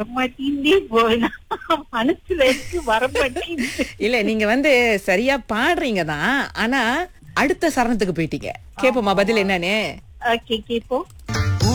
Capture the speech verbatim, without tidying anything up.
மாட்டேங்குதே போனா மனசுல இருக்கு வர மாட்டேங்குது. இல்ல நீங்க வந்து சரியா பாடுறீங்க தான், ஆனா அடுத்த சரணத்துக்கு போயிட்டீங்க. கேப்போமா பதில் என்னன்னு? ஓகே கேப்போம்.